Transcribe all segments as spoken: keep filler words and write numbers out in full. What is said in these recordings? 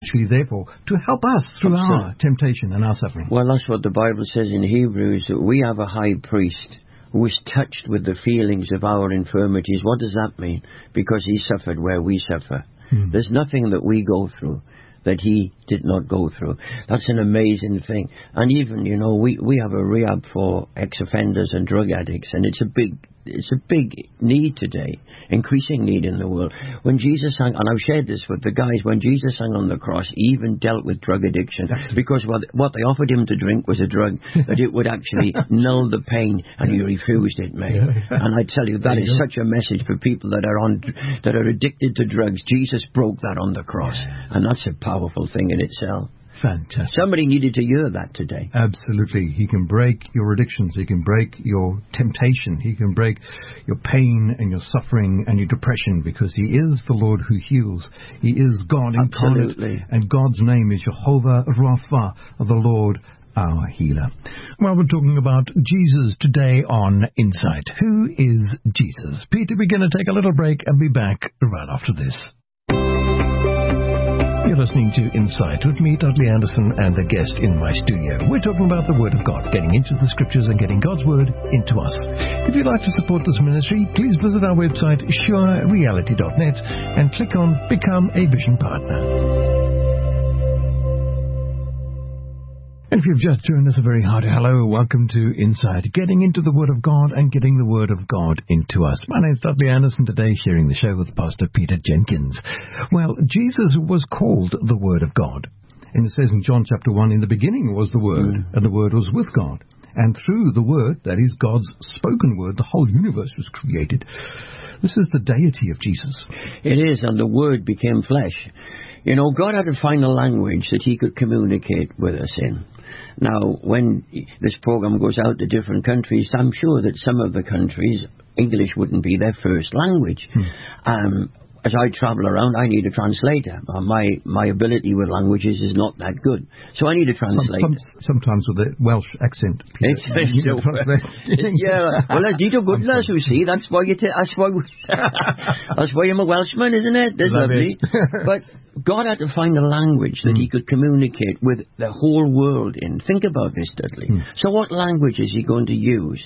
actually there for, to help us through Absolutely. our temptation and our suffering. Well, that's what the Bible says in Hebrews, that we have a high priest who is touched with the feelings of our infirmities. What does that mean? Because he suffered where we suffer. Hmm. There's nothing that we go through that he did not go through. That's an amazing thing. And even, you know, we, we have a rehab for ex-offenders and drug addicts, and it's a big it's a big need today, increasing need in the world. When Jesus sang, and I've shared this with the guys, when Jesus sang on the cross, he even dealt with drug addiction, because what, what they offered him to drink was a drug that it would actually null the pain, and he refused it, mate. And I tell you, that is such a message for people that are on that are addicted to drugs. Jesus broke that on the cross, and that's a powerful thing in itself. Fantastic. Somebody needed to hear that today. Absolutely. He can break your addictions. He can break your temptation. He can break your pain and your suffering and your depression, because he is the Lord who heals. He is God incarnate. Absolutely. And God's name is Jehovah Rapha, the Lord our healer. Well, we're talking about Jesus today on Insight. Who is Jesus? Peter, we're going to take a little break and be back right after this. You're listening to Insight with me, Dudley Anderson, and a guest in my studio. We're talking about the Word of God, getting into the Scriptures and getting God's Word into us. If you'd like to support this ministry, please visit our website, sure reality dot net, and click on Become a Vision Partner. And if you've just joined us, a very hearty hello. Welcome to Inside, getting into the Word of God and getting the Word of God into us. My name's Dudley Anderson, today sharing the show with Pastor Peter Jenkins. Well, Jesus was called the Word of God. And it says in John chapter one, in the beginning was the Word, mm. and the Word was with God. And through the Word, that is God's spoken Word, the whole universe was created. This is the deity of Jesus. It is, and the Word became flesh. You know, God had to find a language that he could communicate with us in. Now, when this program goes out to different countries, I'm sure that some of the countries, English wouldn't be their first language. Hmm. Um, as I travel around, I need a translator. Uh, my my ability with languages is not that good, so I need a translator. Some, some, sometimes with a Welsh accent. It's, it's so, yeah, well, I need a good nurse, you see. That's why you. T- that's why. That's why I'm a Welshman, isn't it? That's Love lovely. it. But God had to find a language that mm. he could communicate with the whole world in. Think about this, Dudley. Mm. So, what language is he going to use?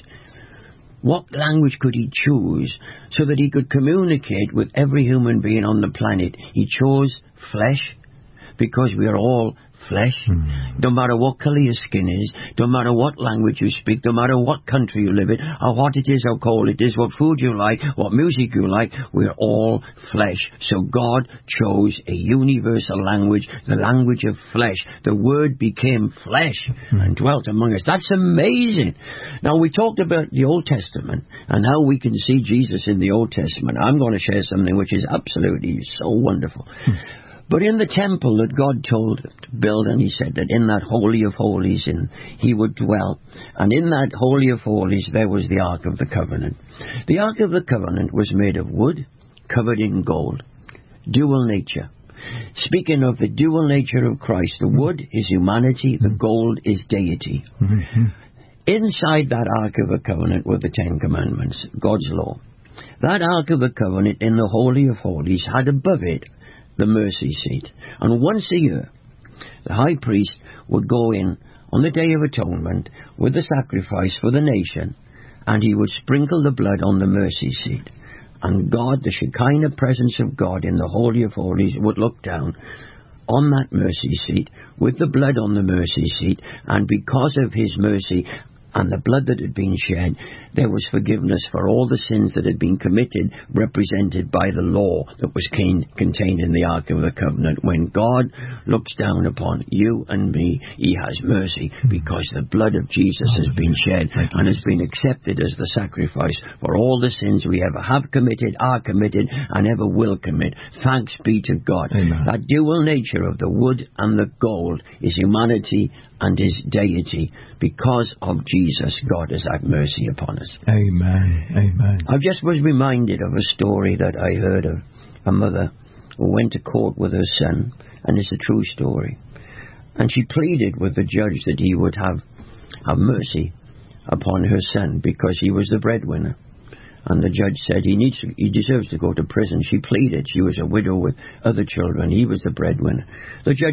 What language could he choose so that he could communicate with every human being on the planet? He chose flesh, because we are all flesh. Mm. No matter what colour your skin is, no matter what language you speak, no matter what country you live in, or what it is, how cold it is, what food you like, what music you like, we're all flesh. So God chose a universal language, the language of flesh. The Word became flesh mm. and dwelt among us. That's amazing. Now, we talked about the Old Testament and how we can see Jesus in the Old Testament. I'm going to share something which is absolutely so wonderful. Mm. But in the temple that God told him to build, and he said that in that Holy of Holies in, he would dwell. And in that Holy of Holies there was the Ark of the Covenant. The Ark of the Covenant was made of wood, covered in gold. Dual nature. Speaking of the dual nature of Christ, the wood is humanity, the gold is deity. Mm-hmm. Inside that Ark of the Covenant were the Ten Commandments, God's law. That Ark of the Covenant in the Holy of Holies had above it the mercy seat. And once a year, the high priest would go in on the Day of Atonement with the sacrifice for the nation, and he would sprinkle the blood on the mercy seat. And God, the Shekinah presence of God in the Holy of Holies, would look down on that mercy seat with the blood on the mercy seat, and because of his mercy and the blood that had been shed, there was forgiveness for all the sins that had been committed, represented by the law that was contained in the Ark of the Covenant. When God looks down upon you and me, he has mercy, because the blood of Jesus has been shed and has been accepted as the sacrifice for all the sins we ever have committed, are committed, and ever will commit. Thanks be to God. Amen. That dual nature of the wood and the gold is humanity and his deity. Because of Jesus, God has had mercy upon us. Amen. Amen. I just was reminded of a story that I heard of a mother who went to court with her son, and it's a true story. And she pleaded with the judge that he would have, have mercy upon her son, because he was the breadwinner. And the judge said he needs to, he deserves to go to prison. She pleaded. She was a widow with other children. He was the breadwinner. The judge